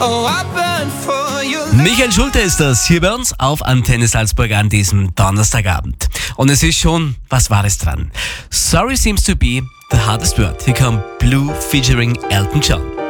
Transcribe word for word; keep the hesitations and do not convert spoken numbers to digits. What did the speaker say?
Oh, I burn for you. Michael Schulte ist das hier bei uns auf Antenne Salzburg an diesem Donnerstagabend. Und es ist schon was Wahres dran. Sorry seems to be the hardest word. Hier kommt Blue featuring Elton John.